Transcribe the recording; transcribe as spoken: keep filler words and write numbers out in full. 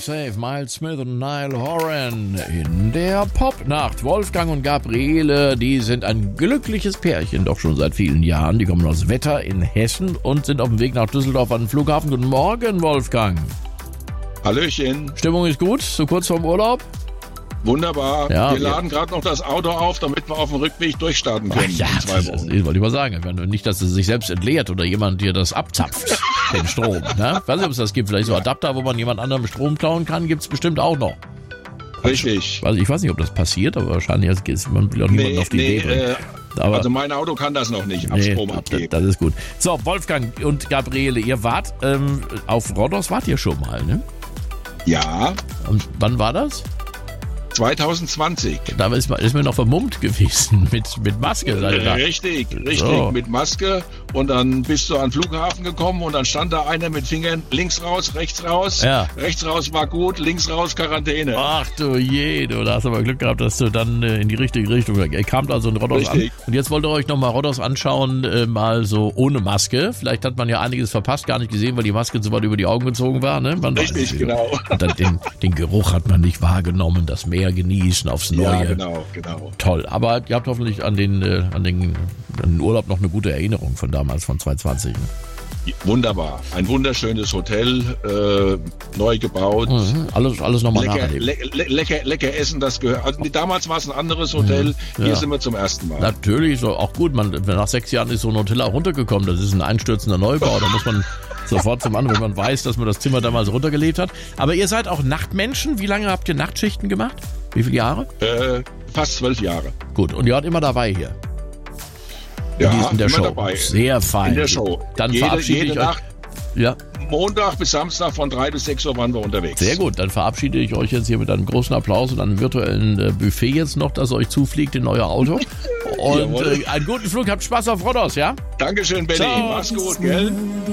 Safe, Miles Smith und Niall Horan in der Popnacht. Wolfgang und Gabriele, die sind ein glückliches Pärchen, doch schon seit vielen Jahren. Die kommen aus Wetter in Hessen und sind auf dem Weg nach Düsseldorf an den Flughafen. Guten Morgen, Wolfgang. Hallöchen. Stimmung ist gut, so kurz vorm Urlaub? Wunderbar. Ja, wir ja. laden gerade noch das Auto auf, damit wir auf dem Rückweg durchstarten können. Ach ja, in zwei das, Wochen. das wollte ich mal sagen. Nicht, dass es sich selbst entleert oder jemand dir das abzapft, den Strom. Ne? Ich weiß nicht, ob es das gibt. Vielleicht so Adapter, wo man jemand anderem Strom klauen kann, gibt es bestimmt auch noch. Richtig. Also ich weiß nicht, ob das passiert, aber wahrscheinlich ist man will auch niemanden Nee, auf die nee, Idee bringen. äh, Aber, also mein Auto kann das noch nicht, ab nee, Strom das, abgeben. das ist gut. So, Wolfgang und Gabriele, ihr wart ähm, auf Rhodos, wart ihr schon mal, ne? Ja, Und wann war das? zwanzig zwanzig. Da ist man, ist man noch vermummt gewesen mit, mit Maske. Seid ihr da? Richtig, richtig, So. mit Maske. Und dann bist du an den Flughafen gekommen und dann stand da einer mit Fingern links raus, rechts raus. Ja. Rechts raus war gut, links raus Quarantäne. Ach du je, du hast aber Glück gehabt, dass du dann äh, in die richtige Richtung, ihr kamt also in Rhodos Richtig. an. Und jetzt wollt ihr euch nochmal Rhodos anschauen, äh, mal so ohne Maske. Vielleicht hat man ja einiges verpasst, gar nicht gesehen, weil die Maske so weit über die Augen gezogen war. Ne? Man weiß Richtig, es. genau. Und dann den, den Geruch hat man nicht wahrgenommen, das Meer genießen aufs Neue. Ja, genau, genau. Toll, aber ihr habt hoffentlich an den, äh, an, den, an den Urlaub noch eine gute Erinnerung von damals, von zwanzig zwanzig. Ne? Wunderbar. Ein wunderschönes Hotel, äh, neu gebaut. Mhm. Alles, alles nochmal Lecker, nacherleben. le le lecker, lecker Essen, das gehört. Also, damals war es ein anderes Hotel, Mhm. hier Ja. sind wir zum ersten Mal. Natürlich, so auch gut. Man, nach sechs Jahren ist so ein Hotel auch runtergekommen. Das ist ein einstürzender Neubau. Da muss man sofort zum anderen, wenn man weiß, dass man das Zimmer damals runtergelebt hat. Aber ihr seid auch Nachtmenschen. Wie lange habt ihr Nachtschichten gemacht? Wie viele Jahre? Äh, fast zwölf Jahre. Gut. Und ihr wart immer dabei hier. Ja, Die ist in der immer Show. dabei. Sehr fein. In der Show. Dann jede, verabschiede jede ich euch. Nacht, Ja, Montag bis Samstag von drei bis sechs Uhr waren wir unterwegs. sehr gut. Dann verabschiede ich euch jetzt hier mit einem großen Applaus und einem virtuellen äh, Buffet jetzt noch, das euch zufliegt in euer Auto. Und Jawohl. äh, einen guten Flug. Habt Spaß auf Rhodos, ja? Dankeschön, Benny. Ciao. Mach's gut, gell?